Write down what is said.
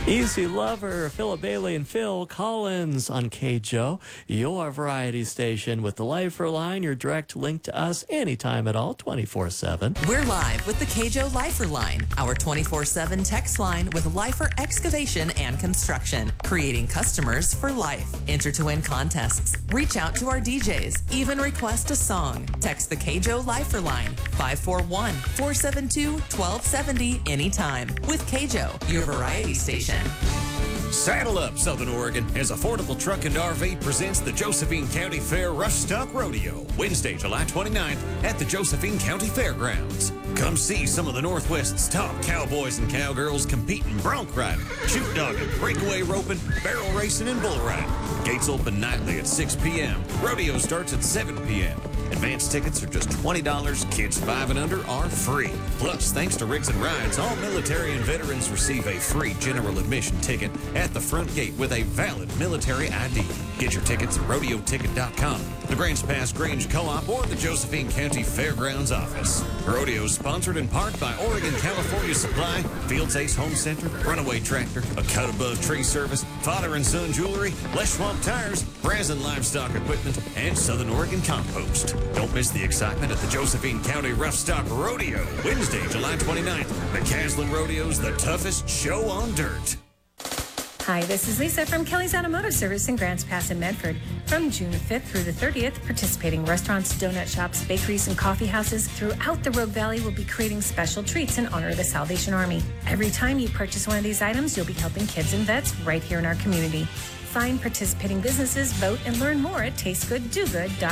Easy Lover, Philip Bailey and Phil Collins on KJO, your variety station with the Lifer Line, your direct link to us anytime at all, 24/7. We're live with the KJO Lifer Line, our 24/7 text line with Lifer Excavation and Construction, creating customers for life. Enter to win contests, reach out to our DJs, even request a song. Text the KJO Lifer Line, 541-472-1270 anytime. With KJO, your variety station. Saddle up, Southern Oregon, as Affordable Truck and RV presents the Josephine County Fair Rough Stock Rodeo, Wednesday, July 29th at the Josephine County Fairgrounds. Come see some of the Northwest's top cowboys and cowgirls compete in bronc riding, shoot dogging, breakaway roping, barrel racing, and bull riding. Gates open nightly at 6 p.m. Rodeo starts at 7 p.m. Advance tickets are just $20. Kids 5 and under are free. Plus, thanks to Rigs and Rides, all military and veterans receive a free general admission ticket at the front gate with a valid military ID. Get your tickets at rodeoticket.com, the Grants Pass Grange Co-op, or the Josephine County Fairgrounds office. Rodeo is sponsored in part by Oregon California Supply, Fields Ace Home Center, Runaway Tractor, A Cut Above Tree Service, Father and Son Jewelry, Les Schwab Tires, Brazen Livestock Equipment, and Southern Oregon Compost. Don't miss the excitement at the Josephine County Rough Stock Rodeo, Wednesday, July 29th. McCaslin Rodeo's the toughest show on dirt. Hi, this is Lisa from Kelly's Automotive Service in Grants Pass in Medford. From June 5th through the 30th, participating restaurants, donut shops, bakeries, and coffee houses throughout the Rogue Valley will be creating special treats in honor of the Salvation Army. Every time you purchase one of these items, you'll be helping kids and vets right here in our community. Find participating businesses, vote, and learn more at tastegooddogood.com.